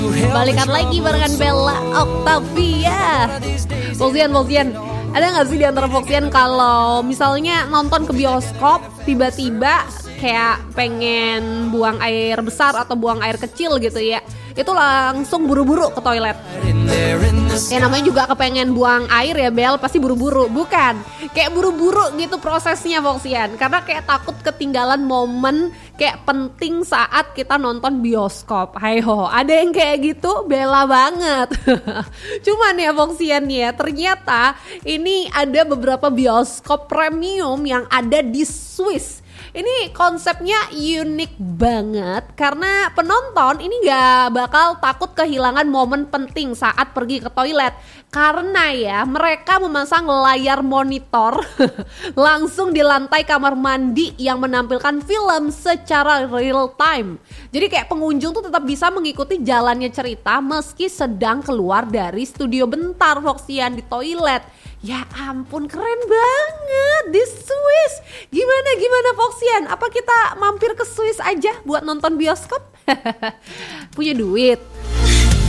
Balikan lagi barengan Bella Octavia. Foxian, ada gak sih di antara Foxian kalau misalnya nonton ke bioskop tiba-tiba kayak pengen buang air besar atau buang air kecil gitu ya, itu langsung buru-buru ke toilet. Ya namanya juga kepengen buang air ya Bel, pasti buru-buru. Bukan, kayak buru-buru gitu prosesnya Foxian, karena kayak takut ketinggalan momen kayak penting saat kita nonton bioskop. Haiho, ada yang kayak gitu? Bella banget. Cuman ya Foxian ya, ternyata ini ada beberapa bioskop premium yang ada di Swiss. Ini konsepnya unik banget karena penonton ini gak bakal takut kehilangan momen penting saat pergi ke toilet. Karena ya mereka memasang layar monitor langsung di lantai kamar mandi yang menampilkan film secara real time. Jadi kayak pengunjung tuh tetap bisa mengikuti jalannya cerita meski sedang keluar dari studio bentar Foxian di toilet. Ya ampun, keren banget di Swiss. Gimana Foxian? Apa kita mampir ke Swiss aja buat nonton bioskop? Punya duit?